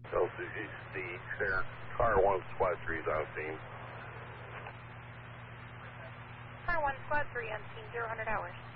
LCGC, clear. Car 1, Squad 3 is on scene. Car 1, Squad 3 on scene, 0 100 hours.